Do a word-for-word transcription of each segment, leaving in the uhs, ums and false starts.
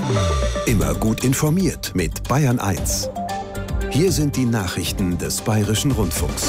Immer gut informiert mit Bayern eins. Hier sind die Nachrichten des Bayerischen Rundfunks.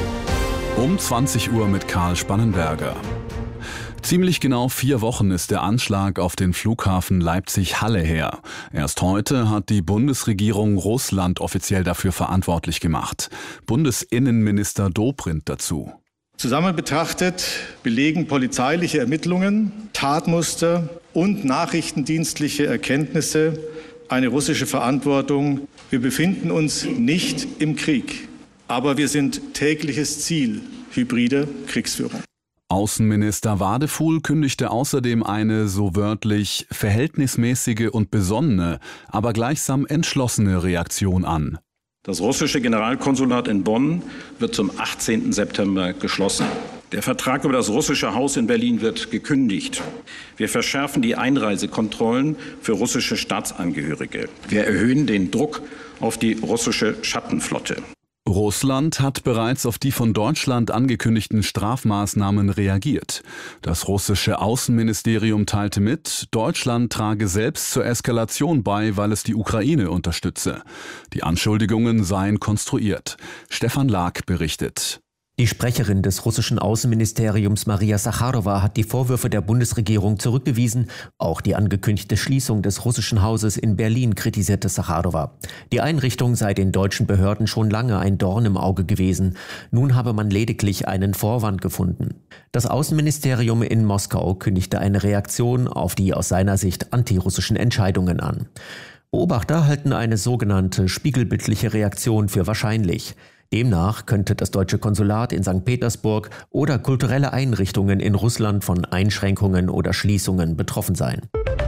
Um zwanzig Uhr mit Karl Spannenberger. Ziemlich genau vier Wochen ist der Anschlag auf den Flughafen Leipzig-Halle her. Erst heute hat die Bundesregierung Russland offiziell dafür verantwortlich gemacht. Bundesinnenminister Dobrindt dazu. Zusammen betrachtet belegen polizeiliche Ermittlungen, Tatmuster und nachrichtendienstliche Erkenntnisse eine russische Verantwortung. Wir befinden uns nicht im Krieg, aber wir sind tägliches Ziel hybrider Kriegsführung. Außenminister Wadefuhl kündigte außerdem eine, so wörtlich, verhältnismäßige und besonnene, aber gleichsam entschlossene Reaktion an. Das russische Generalkonsulat in Bonn wird zum achtzehnten September geschlossen. Der Vertrag über das russische Haus in Berlin wird gekündigt. Wir verschärfen die Einreisekontrollen für russische Staatsangehörige. Wir erhöhen den Druck auf die russische Schattenflotte. Russland hat bereits auf die von Deutschland angekündigten Strafmaßnahmen reagiert. Das russische Außenministerium teilte mit, Deutschland trage selbst zur Eskalation bei, weil es die Ukraine unterstütze. Die Anschuldigungen seien konstruiert. Stefan Lag berichtet. Die Sprecherin des russischen Außenministeriums Maria Sacharowa hat die Vorwürfe der Bundesregierung zurückgewiesen. Auch die angekündigte Schließung des russischen Hauses in Berlin kritisierte Sacharowa. Die Einrichtung sei den deutschen Behörden schon lange ein Dorn im Auge gewesen. Nun habe man lediglich einen Vorwand gefunden. Das Außenministerium in Moskau kündigte eine Reaktion auf die aus seiner Sicht antirussischen Entscheidungen an. Beobachter halten eine sogenannte spiegelbildliche Reaktion für wahrscheinlich. Demnach könnte das deutsche Konsulat in Sankt Petersburg oder kulturelle Einrichtungen in Russland von Einschränkungen oder Schließungen betroffen sein.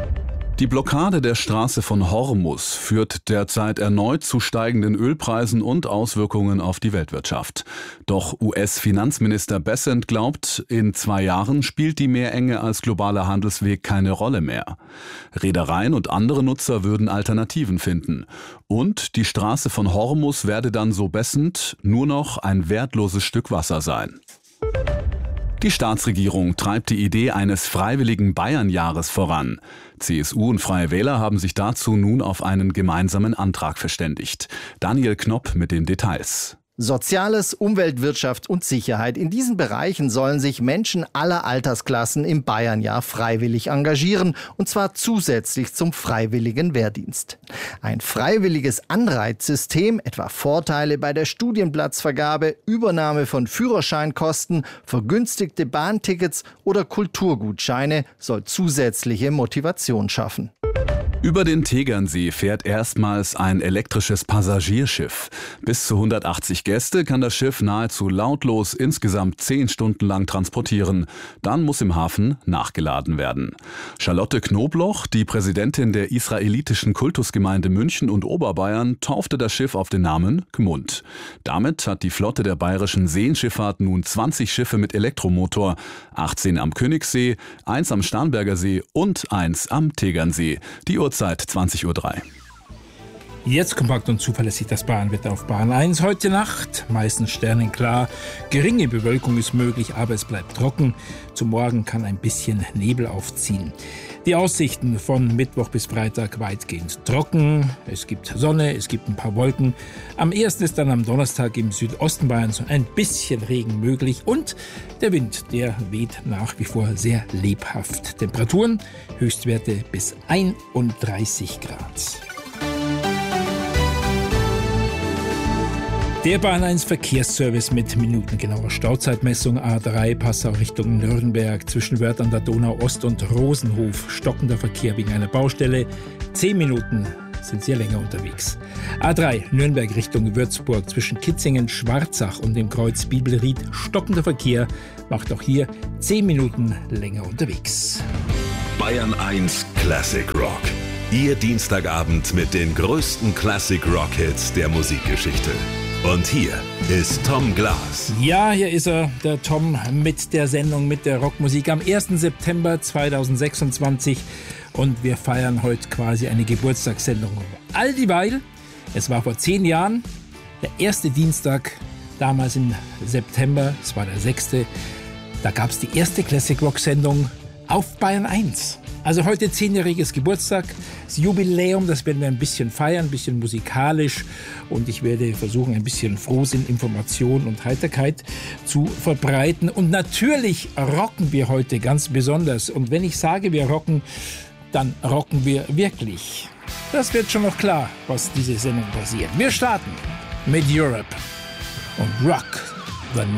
Die Blockade der Straße von Hormuz führt derzeit erneut zu steigenden Ölpreisen und Auswirkungen auf die Weltwirtschaft. Doch U S-Finanzminister Bessent glaubt, in zwei Jahren spielt die Meerenge als globaler Handelsweg keine Rolle mehr. Reedereien und andere Nutzer würden Alternativen finden. Und die Straße von Hormuz werde dann, so Bessent, nur noch ein wertloses Stück Wasser sein. Die Staatsregierung treibt die Idee eines freiwilligen Bayernjahres voran. C S U und Freie Wähler haben sich dazu nun auf einen gemeinsamen Antrag verständigt. Daniel Knopp mit den Details. Soziales, Umwelt, Wirtschaft und Sicherheit. In diesen Bereichen sollen sich Menschen aller Altersklassen im Bayernjahr freiwillig engagieren, und zwar zusätzlich zum freiwilligen Wehrdienst. Ein freiwilliges Anreizsystem, etwa Vorteile bei der Studienplatzvergabe, Übernahme von Führerscheinkosten, vergünstigte Bahntickets oder Kulturgutscheine, soll zusätzliche Motivation schaffen. Über den Tegernsee fährt erstmals ein elektrisches Passagierschiff. Bis zu hundertachtzig Gäste kann das Schiff nahezu lautlos insgesamt zehn Stunden lang transportieren. Dann muss im Hafen nachgeladen werden. Charlotte Knobloch, die Präsidentin der israelitischen Kultusgemeinde München und Oberbayern, taufte das Schiff auf den Namen Gmund. Damit hat die Flotte der bayerischen Seenschifffahrt nun zwanzig Schiffe mit Elektromotor, achtzehn am Königssee, eins am Starnberger See und eins am Tegernsee. Die Uhrzeit zwanzig Uhr drei. Jetzt kompakt und zuverlässig das Bayernwetter auf Bayern eins. Heute Nacht meistens sternenklar. Geringe Bewölkung ist möglich, aber es bleibt trocken. Zum Morgen kann ein bisschen Nebel aufziehen. Die Aussichten von Mittwoch bis Freitag weitgehend trocken. Es gibt Sonne, es gibt ein paar Wolken. Am ehesten ist dann am Donnerstag im Südosten Bayerns ein bisschen Regen möglich. Und der Wind, der weht nach wie vor sehr lebhaft. Temperaturen, Höchstwerte bis einunddreißig Grad. Der Bayern eins Verkehrsservice mit minutengenauer Stauzeitmessung. A drei Passau Richtung Nürnberg zwischen Wörth an der Donau Ost und Rosenhof. Stockender Verkehr wegen einer Baustelle. Zehn Minuten sind Sie länger unterwegs. A drei Nürnberg Richtung Würzburg zwischen Kitzingen, Schwarzach und dem Kreuz Bibelried. Stockender Verkehr macht auch hier zehn Minuten länger unterwegs. Bayern eins Classic Rock. Ihr Dienstagabend mit den größten Classic Rock Hits der Musikgeschichte. Und hier ist Tom Glas. Ja, hier ist er, der Tom, mit der Sendung, mit der Rockmusik am ersten September zweitausendsechsundzwanzig. Und wir feiern heute quasi eine Geburtstagssendung. All dieweil, es war vor zehn Jahren, der erste Dienstag, damals im September, es war der sechste. Da gab es die erste Classic Rock Sendung auf Bayern eins. Also heute zehnjähriges Geburtstag, das Jubiläum, das werden wir ein bisschen feiern, ein bisschen musikalisch und ich werde versuchen, ein bisschen Frohsinn, Information und Heiterkeit zu verbreiten. Und natürlich rocken wir heute ganz besonders. Und wenn ich sage, wir rocken, dann rocken wir wirklich. Das wird schon noch klar, was diese Sendung passiert. Wir starten mit Europe und Rock the